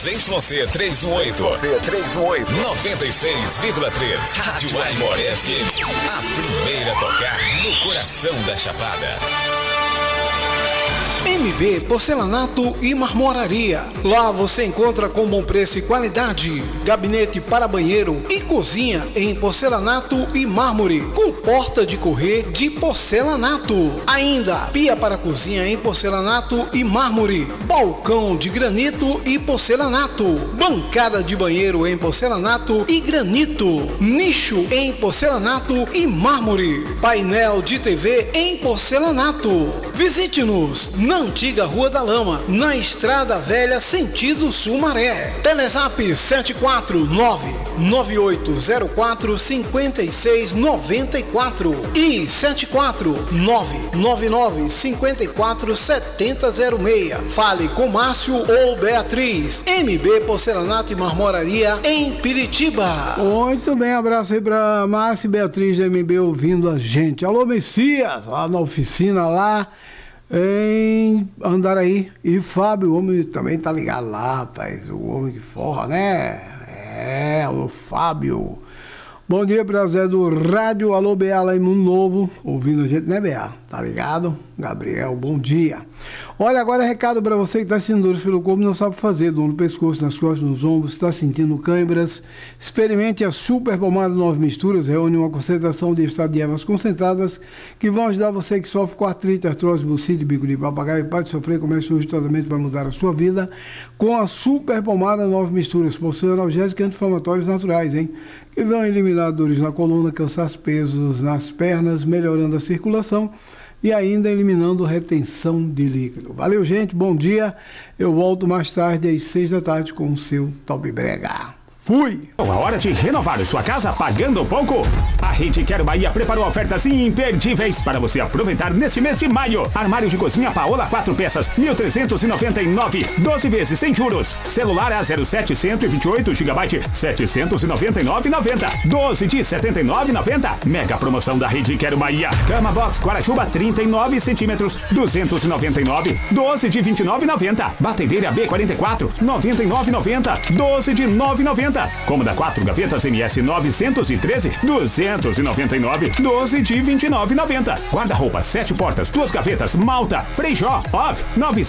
ZYC 318. 96,3. Rádio Aimor FM. A primeira a tocar no coração da Chapada. MB Porcelanato e Marmoraria. Lá você encontra com bom preço e qualidade. Gabinete para banheiro e cozinha em porcelanato e mármore, com porta de correr de porcelanato. Ainda pia para cozinha em porcelanato e mármore, balcão de granito e porcelanato, bancada de banheiro em porcelanato e granito, nicho em porcelanato e mármore, painel de TV em porcelanato. Visite-nos na antiga Rua da Lama, na Estrada Velha, sentido Sumaré. Telezap 749-9804-5694 e 749-9954-7006. Fale com Márcio ou Beatriz. MB Porcelanato e Marmoraria em Piritiba. Muito bem, abraço aí pra Márcio e Beatriz da MB ouvindo a gente. Alô, Messias, lá na oficina lá em Andaraí. E Fábio, o homem também tá ligado lá, rapaz. O homem que forra, né? Alô, Fábio. Bom dia pra Zé do Rádio. Alô, BA lá em Mundo Novo, ouvindo a gente, né, BA? Tá ligado? Gabriel, bom dia. Olha, agora recado para você que está sentindo dores pelo corpo, não sabe fazer, dor no pescoço, nas costas, nos ombros, está sentindo câimbras. Experimente a Super Pomada 9 Misturas, reúne uma concentração de extrato de ervas concentradas que vão ajudar você que sofre com artrite, artrose, bucite, bico de papagaio e pode sofrer. Comece hoje o tratamento para mudar a sua vida com a Super Pomada 9 Misturas, possui analgésicos e anti-inflamatórios naturais, hein? Que vão eliminar dores na coluna, cansaço, pesos nas pernas, melhorando a circulação e ainda eliminando retenção de líquido. Valeu, gente, bom dia. Eu volto mais tarde às 6 da tarde com o seu Top Brega. Fui! A hora de renovar sua casa pagando pouco? A Rede Quero Bahia preparou ofertas imperdíveis para você aproveitar neste mês de maio. Armário de cozinha Paola 4 peças, 1.399, 12 vezes sem juros. Celular A07 128 GB, 799,90, 12 de 79,90. Mega promoção da Rede Quero Bahia. Cama Box Guarachuba 39 centímetros, 299, 12 de 29,90. Batedeira B44, 99,90, 12 de 9,90. Cômoda 4 gavetas MS 913, 299, 12 de 29,90. Guarda-roupa 7 portas, 2 gavetas, Malta, Freijó, OV,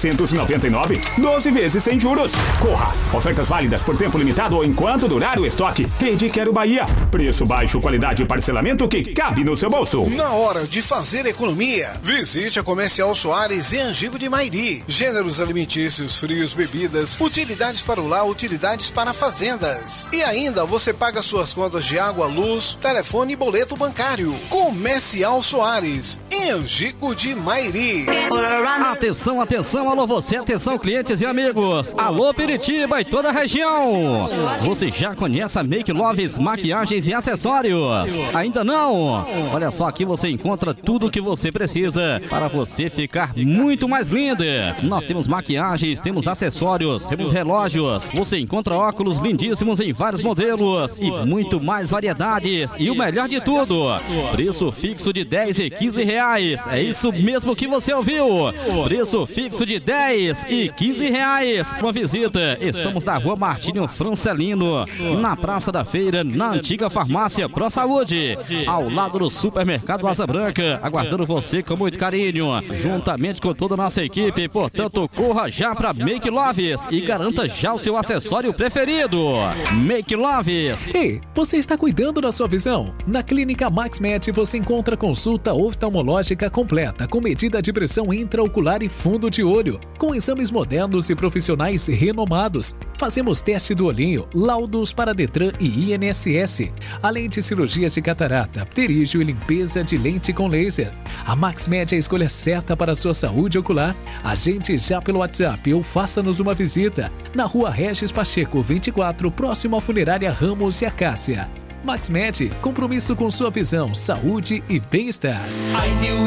999, 12 vezes sem juros. Corra! Ofertas válidas por tempo limitado ou enquanto durar o estoque. Rede Quero Bahia. Preço baixo, qualidade e parcelamento que cabe no seu bolso. Na hora de fazer economia, visite a Comercial Soares em Angico de Mairi. Gêneros alimentícios, frios, bebidas, utilidades para o lar, utilidades para fazendas. E ainda você paga suas contas de água, luz, telefone e boleto bancário. Comercial Soares, em Angico de Mairi. Atenção, atenção, alô você, atenção clientes e amigos. Alô Piritiba e toda a região. Você já conhece a Make Loves Maquiagens e Acessórios? Ainda não? Olha só, aqui você encontra tudo o que você precisa para você ficar muito mais linda. Nós temos maquiagens, temos acessórios, temos relógios. Você encontra óculos lindíssimos em vários modelos e muito mais variedades. E o melhor de tudo, preço fixo de 10 e 15 reais. É isso mesmo que você ouviu. Preço fixo de 10 e 15 reais. Uma visita. Estamos na Rua Martinho Francelino, na Praça da Feira, na antiga farmácia Pro Saúde, ao lado do supermercado Asa Branca, aguardando você com muito carinho, juntamente com toda a nossa equipe. Portanto, corra já para Make Loves e garanta já o seu acessório preferido. Make Loves. Ei, você está cuidando da sua visão? Na Clínica MaxMed você encontra consulta oftalmológica completa, com medida de pressão intraocular e fundo de olho, com exames modernos e profissionais renomados. Fazemos teste do olhinho, laudos para Detran e INSS, além de cirurgias de catarata, pterígio e limpeza de lente com laser. A MaxMed é a escolha certa para a sua saúde ocular. Agende já pelo WhatsApp ou faça-nos uma visita na Rua Regis Pacheco 24, próximo à Funerária Ramos e Acácia. MaxMed, compromisso com sua visão, saúde e bem-estar.